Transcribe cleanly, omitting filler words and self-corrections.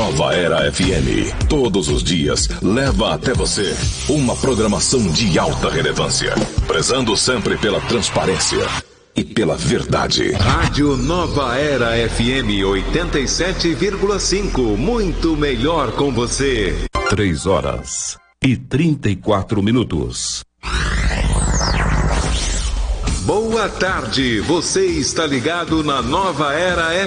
Nova Era FM, todos os dias, leva até você uma programação de alta relevância, prezando sempre pela transparência e pela verdade. Rádio Nova Era FM 87,5, muito melhor com você. 3h34. Boa tarde, você está ligado na Nova Era